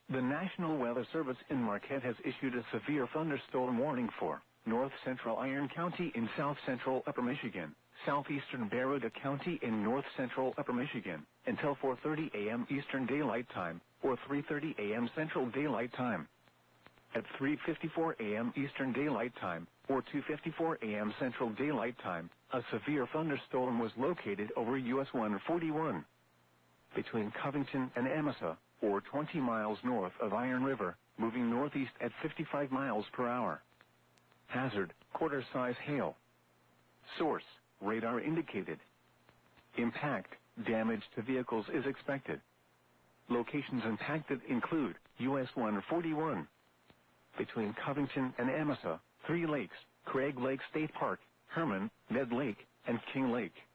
The National Weather Service in Marquette has issued a severe thunderstorm warning for north central Iron County in south central Upper Michigan, southeastern Baroda County in north central Upper Michigan, until 4:30 a.m. Eastern Daylight Time, or 3:30 a.m. Central Daylight Time. At 3:54 a.m. Eastern Daylight Time, or 2:54 a.m. Central Daylight Time, a severe thunderstorm was located over US 141 between Covington and Amasa, or 20 miles north of Iron River, moving northeast at 55 miles per hour. Hazard, quarter-size hail. Source, radar indicated. Impact, damage to vehicles is expected. Locations impacted include US 141 between Covington and Amasa, Three Lakes, Craig Lake State Park, Herman, Ned Lake, and King Lake.